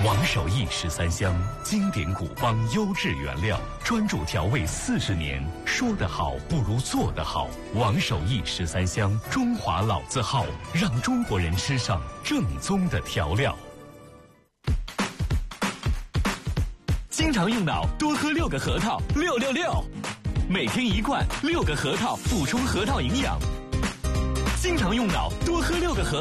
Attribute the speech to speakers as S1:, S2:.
S1: 王守义13香，经典古方，优质原料，专注调味40年。说得好不如做得好。王守义13香，中华老字号，让中国人吃上正宗的调料。经常用脑，多喝6个核桃，666，每天1罐，6个核桃，补充核桃营养。经常用脑，多喝6个核桃。